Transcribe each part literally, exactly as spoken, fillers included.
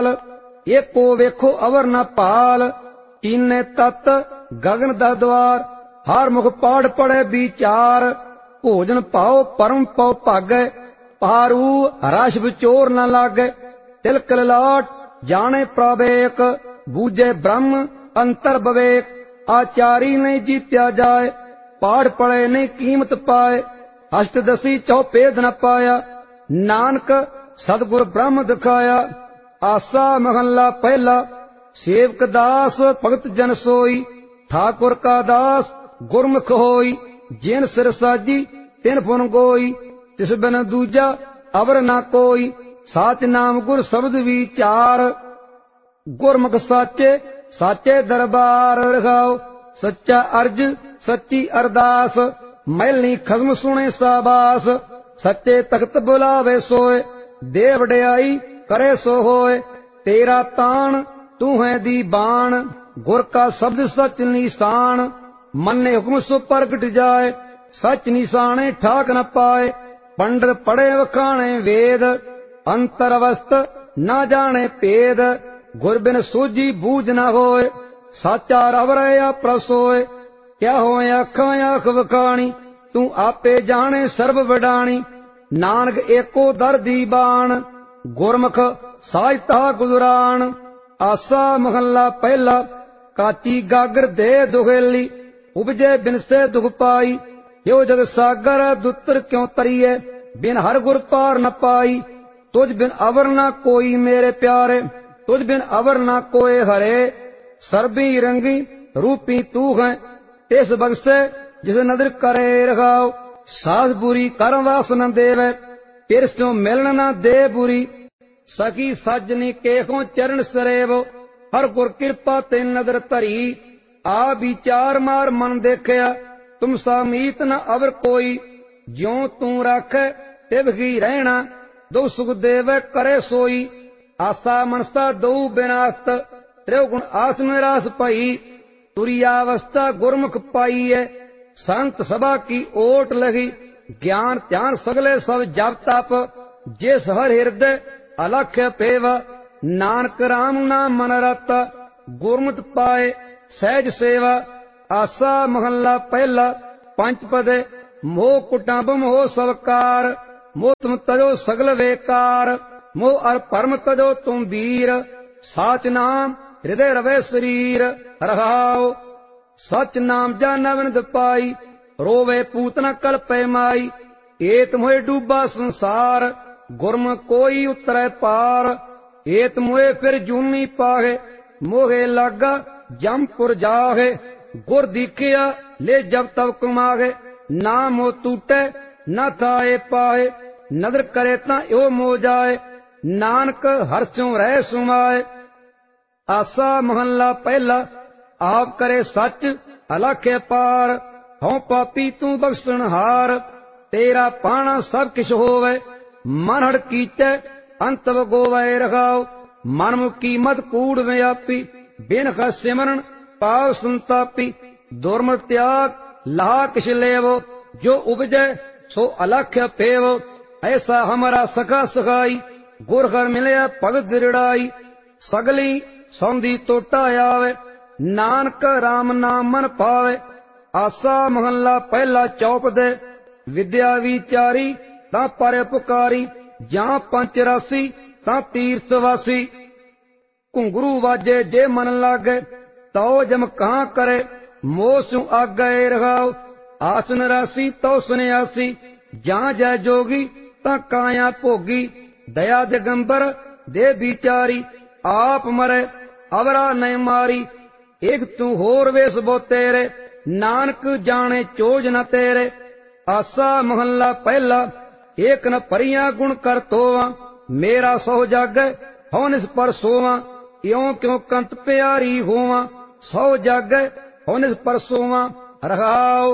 एको वेखो अवर न पाल, कीने तत् गगन दा द्वार। हर मुख पाड़ पड़े विचार, भोजन पाओ परम पाओ भागै। पारू रस विचोर न लागै, तिलक ललाट जाने प्रवेक। बूझे ब्रह्म अंतर विवेक, आचारी नहीं जीत्या जाए। पाड़ पड़े नहीं कीमत पाए, अष्टदशी चौपेद न पाया। नानक सतगुर ब्रह्म दिखाया, आसा महला पहला। सेवक दास भगत जन सोई, ठाकुर का दास गुरमुख होई। जिन सिर साजी तिन फुन गोई, तिस बिन दूजा अवर न कोई। साच नाम गुर शब्द विचार, गुरमुख साचे साचे दरबार। रखाओ सच्चा अर्ज सच्ची अरदास, मैलनी खसम सुने साबास। सच्चे तख्त बुलावे सोए, दे वड्याई करे सो होए। तेरा तान तू है दीवान, गुर का शब्द सच निशान। मन्ने हुक्म सो प्रगट जाए, सच निशाने ठाक न पाए। पंडित पढ़े वखाणे वेद, अंतर अवस्थ न जाने भेद। गुर बिन सूझी बूझ न होए, साचा रव रहा प्रसोए। क्या होए आखां आख वखाणी, तू आपे जाने सर्व वडाणी। नानक एको दर दीवान, गुरमुख साजता गुजरान। आसा महला पहला, काची गागर दे दुहेली। उपजे बिन से दुख पाई, यो जग सागर दुत्र क्यों तरिए। बिन हर गुर पार न पाई, तुझ बिन अवर न कोई मेरे प्यारे। तुझ बिन अवर न कोई हरे, सर्बी रंगी रूपी तू है। इस बख्शे जिस नदर करे रखाओ, सास बुरी कर्म वास न देवे। फिर स्यों मिलन न दे बुरी, सखी सजनी केखों चरण सरेवो। हर गुर कृपा ते नदर धरी, आ विचार मार मन देखया। तुम सामीत न अवर कोई, ज्यों तू राखे तिव ही रहना। दो सुख देवे करे सोई, आसा मनसा दो विनाशत। त्रिगुण आस निराश पई, तुरियावस्था गुरमुख पाई है। संत सभा की ओट लगी, ज्ञान ध्यान सगले सब जप तप। जिस हर हृदय अलख पेवा, नानक राम नाम मन रता। गुरमत पाए सहज सेवा, आसा महला पहला। पंच पदे मोह कुटुंब मोह सवकार, मोह तुम तजो सगल बेकार। मोह अर परम तजो तुम वीर, साच नाम हृदय रवे शरीर। रहाओ सच नाम जा नवनिद पाई, रोवे पूत न कल्पे माई। एत मोहे डूबा संसार, गुरम कोई उतरे पार। एत मोहे फिर जूनी पाहे, मोहे लागा जमपुर जाहे। गुर दीखिया ले जब तब कमाहे, ना मोह टूटे न थाए पाए। नदर करे ता यो मोह जाए, नानक हर स्यों रह सुमाए। आसा महला पहला, आप करे सच अलखे पार। हों पापी तू बख्शण हार, तेरा पाना सब किश होवे। मन हड़ कीचे अंत वगोवे रखाओ, मन मुकी मत कूड़ व्यापी। बिन का सिमरन पाव संतापी, दुर्मत त्याग ला किश लेवो। जो उपजे सो अलख्य पेवो, ऐसा हमारा सखा सखाई। गुर घर मिलया भगत दृढ़ाई, सगली सौंधी तोटा आवे। नानक राम नाम मन पावे, आसा महला पहला चौप दे। विद्या विचारी ता पर पुकारी, जां पंच राशि ता तीर्थ वासी। घुंगरू वाजे जे मन लागे, तो जम कहां करे मोह स्यों आगे रखाओ। आसन राशि तो सन्यासी, जां जय जोगी ता काया भोगी। दया दिगंबर दे विचारी, आप मरे अवरा नहीं मारी। एक तू होर वेस बो तेरे, नानक जाने चोज न तेरे। आसा महला पहला, एक न परिया गुण कर तोवा। मेरा सौ जागे हौ निस पर सोवा, इयों क्यों कंत प्यारी होवा। सौ जागे हौ निस पर सोवा। रखाओ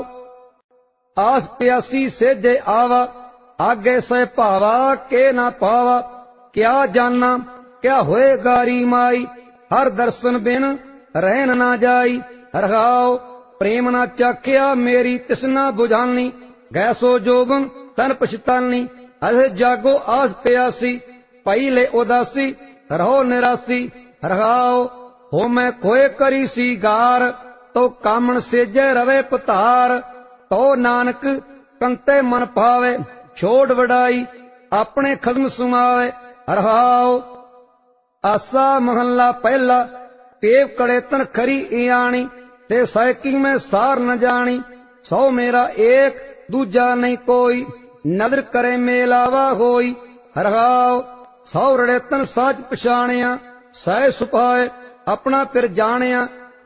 आस प्यासी से जे आवा, आगे से भावा के ना पावा। क्या जाना क्या होए गारी माई, हर दर्शन बिन रहन ना जाई। रखाओ प्रेम ना चाख्या मेरी तिसना बुझानी। गैसो जोबन तन पछतानी, अरे जागो आस प्यासी। पई ले उदासी ਰਹੋ ਨਿਰਾਸੀ ਰਹਾਓ। ਹੋ ਮੈਂ ਕੋਏ ਕਰੀ ਸੀ ਗਾਰ, ਤੋ ਕਾਮਣ ਸੇਜੈ ਰਵੇ ਪਤਾਰ। ਤੋ ਨਾਨਕ ਕੰਤੇ ਮਨ ਭਾਵੇ, ਛੋੜ ਵਡਾਈ ਆਪਣੇ ਖਸਮ ਸੁਮਾਵੇ ਰਹਾਓ। ਆਸਾ ਮਹੱਲਾ ਪਹਿਲਾ। ਪੇਵ ਕੜੇ ਤਨ ਖਰੀ ਇਆਣੀ, ਤੇ ਸੈਕੀ ਮੈਂ ਸਾਰ ਨ ਜਾਣੀ। ਸੋ ਮੇਰਾ ਏਕ ਦੂਜਾ ਨਹੀਂ ਕੋਈ, ਨਦਰ ਕਰੇ ਮੇਲਾਵਾ ਹੋਈ ਰਹਾਓ। ਸੌ ਰੜੇ ਤਨ ਸਾਚ ਪਛਾਣਿਆ, ਸਹਿ ਸੁਭਾਏ ਆਪਣਾ ਫਿਰ ਜਾਣਿਆ।